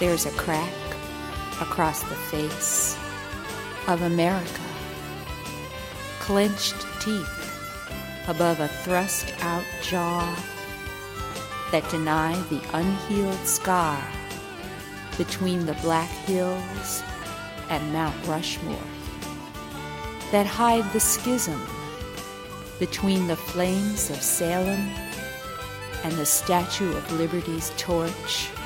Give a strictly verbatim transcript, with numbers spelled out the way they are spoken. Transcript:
There's a crack across the face of America, clenched teeth above a thrust-out jaw that deny the unhealed scar between the Black Hills and Mount Rushmore, that hide the schism between the flames of Salem and the Statue of Liberty's torch,